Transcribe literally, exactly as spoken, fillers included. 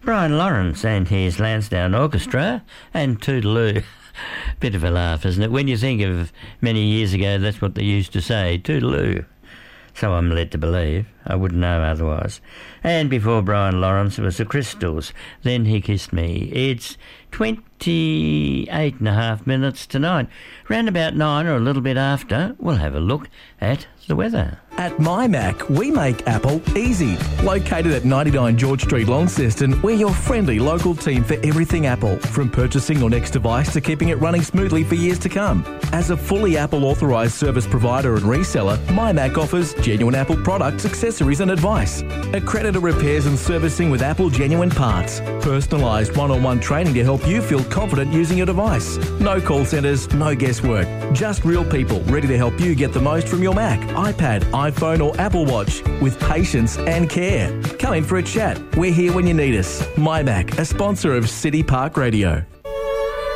Brian Lawrence and his Lansdowne Orchestra and Toodaloo. Bit of a laugh, isn't it? When you think of many years ago, that's what they used to say, Toodaloo. So I'm led to believe. I wouldn't know otherwise. And before Brian Lawrence, it was the Crystals. Then He Kissed Me. It's twenty-eight and a half minutes to nine. Round about nine or a little bit after, we'll have a look at the weather. At MyMac, we make Apple easy. Located at ninety-nine George Street, Launceston, we're your friendly local team for everything Apple, from purchasing your next device to keeping it running smoothly for years to come. As a fully Apple authorised service provider and reseller, MyMac offers genuine Apple products, accessories and advice. Accredited repairs and servicing with Apple genuine parts. Personalised one-on-one training to help you feel confident using your device. No call centres, no guesswork. Just real people ready to help you get the most from your Mac, iPad, iPhone or Apple Watch with patience and care. Come in for a chat. We're here when you need us. MyMac, a sponsor of City Park Radio.